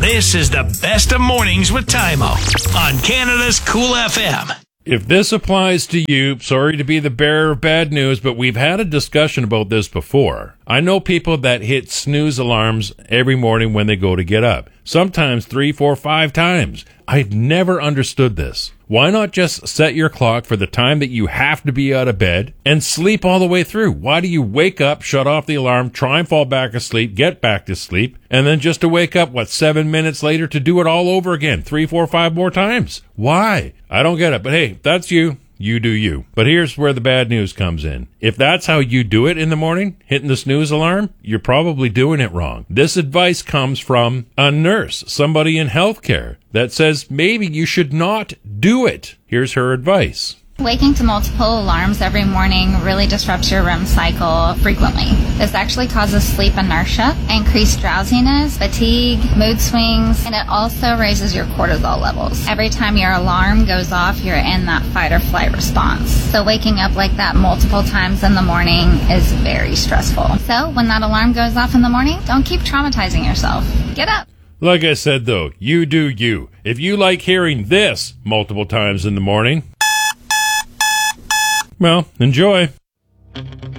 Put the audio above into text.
This is the best of mornings with Tymo on Canada's Cool FM. If this applies to you, sorry to be the bearer of bad news, but we've had a discussion about this before. I know people that hit snooze alarms every morning when they go to get up. Sometimes 3, 4, 5 times. I've never understood this. Why not just set your clock for the time that you have to be out of bed and sleep all the way through? Why do you wake up, shut off the alarm, try and fall back asleep, get back to sleep, and then just to wake up, 7 minutes later to do it all over again, 3, 4, 5 more times? Why? I don't get it. But hey, that's you. You do you. But here's where the bad news comes in. If that's how you do it in the morning, hitting the snooze alarm, you're probably doing it wrong. This advice comes from a nurse, somebody in healthcare, that says maybe you should not do it. Here's her advice. Waking to multiple alarms every morning really disrupts your REM cycle frequently. This actually causes sleep inertia, increased drowsiness, fatigue, mood swings, and it also raises your cortisol levels. Every time your alarm goes off, you're in that fight or flight response. So waking up like that multiple times in the morning is very stressful. So when that alarm goes off in the morning, don't keep traumatizing yourself. Get up. Like I said, though, you do you. If you like hearing this multiple times in the morning, well, enjoy.